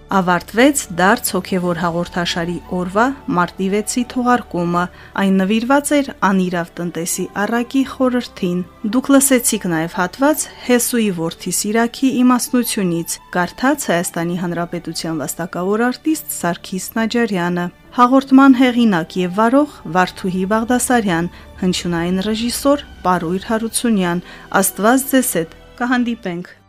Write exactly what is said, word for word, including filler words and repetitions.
Ավարտվեց դարձ հոգևոր հաղորդաշարի օրվա մարտի վեցի թողարկումը, այն նվիրված էր անիրավ տնտեսի առակի խորհրդին։ Դուք լսեցիք նաև հատված Հեսուի որդի Սիրաքի իմաստնությունից, կարդաց Հայաստանի Հանրապետության վաստակավոր արտիստ Սարգիս Նաջարյանը։ Հաղորդման հեղինակ եւ վարող Վարդուհի Բաղդասարյան, հնչյունային ռեժիսոր Պարույր Հարությունյան։ Աստված ձեզ հետ, կհանդիպենք։